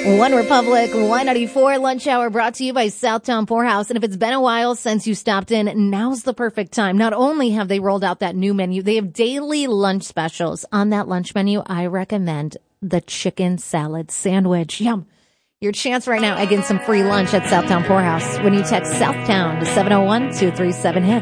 One Republic, 194 Lunch Hour brought to you by Southtown Poorhouse. And if it's been a while since you stopped in, now's the perfect time. Not only have they rolled out that new menu, they have daily lunch specials. On that lunch menu, I recommend the chicken salad sandwich. Yum. Your chance right now against some free lunch at Southtown Poorhouse when you text Southtown to 701-237-HIT.